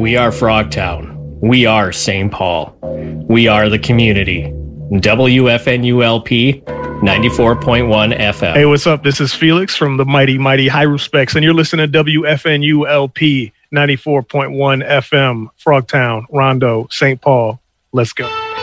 We are Frogtown. We are St. Paul. We are the community. WFNULP 94.1 FM. Hey, what's up? This is Felix from the Mighty High Respects, and you're listening to WFNULP 94.1 FM, Frogtown, Rondo, St. Paul. Let's go.